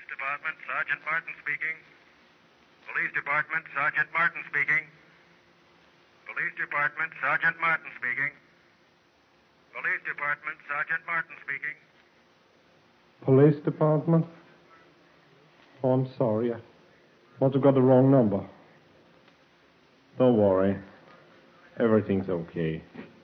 Department, Sergeant Martin speaking. Police Department, Sergeant Martin speaking. Police Department, Sergeant Martin speaking. Police Department, Sergeant Martin speaking. Police Department? Oh, I'm sorry. I must have got the wrong number. Don't worry. Everything's okay.